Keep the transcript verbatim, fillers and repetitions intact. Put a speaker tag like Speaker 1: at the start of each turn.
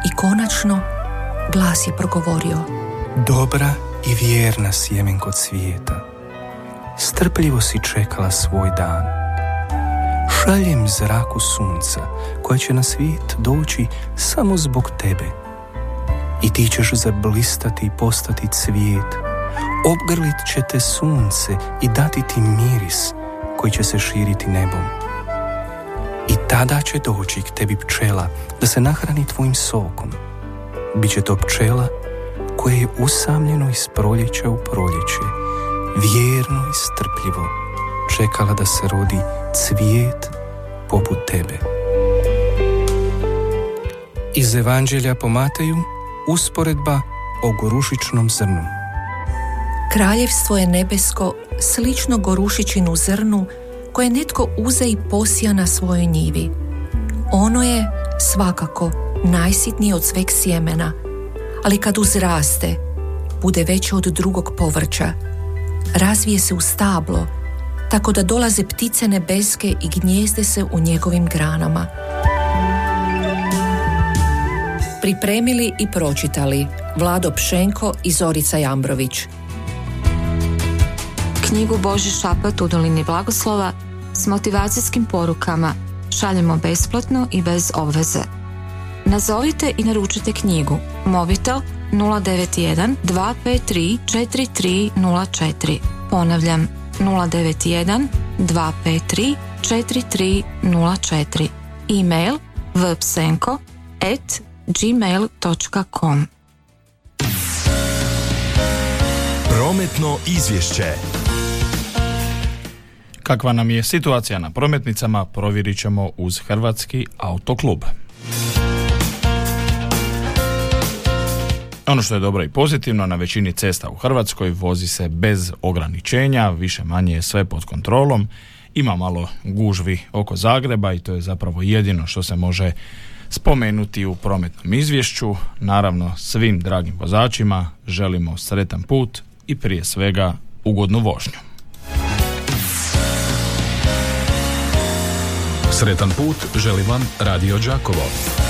Speaker 1: I konačno glas je progovorio:
Speaker 2: dobra i vjerna sjemenko cvijeta, strpljivo si čekala svoj dan. Šaljem zraku sunca koja će na svijet doći samo zbog tebe. I ti ćeš zablistati i postati cvijet. Obgrlit će te sunce i dati ti miris koji će se širiti nebom. I tada će doći k tebi pčela da se nahrani tvojim sokom. Biće to pčela koje je usamljeno iz proljeća u proljeće, vjerno i strpljivo čekala da se rodi cvijet poput tebe. Iz Evanđelja po Mateju usporedba o gorušičnom zrnu.
Speaker 1: Kraljevstvo je nebesko slično gorušičinu zrnu koje netko uze i posija na svojoj njivi. Ono je svakako najsitnije od sveg sjemena, ali kad uzraste, bude veće od drugog povrća. Razvije se u stablo, tako da dolaze ptice nebeske i gnjezde se u njegovim granama. Pripremili i pročitali Vlado Pšenko i Zorica Jambrović.
Speaker 3: Knjigu Božji šapat u dolini blagoslova s motivacijskim porukama šaljemo besplatno i bez obveze. Nazovite i naručite knjigu. Mobitel nula devet jedan dva pet tri četiri tri nula četiri. Ponavljam nula devet jedan dva pet tri četiri tri nula četiri. E-mail v psenko at gmail dot com.
Speaker 4: Prometno izvješće.
Speaker 5: Kakva nam je situacija na prometnicama, provjerit ćemo uz Hrvatski autoklub. Ono što je dobro i pozitivno, na većini cesta u Hrvatskoj vozi se bez ograničenja, više manje je sve pod kontrolom, ima malo gužvi oko Zagreba i to je zapravo jedino što se može spomenuti u prometnom izvješću. Naravno, svim dragim vozačima želimo sretan put i prije svega ugodnu vožnju.
Speaker 4: Sretan put želi vam Radio Đakovo.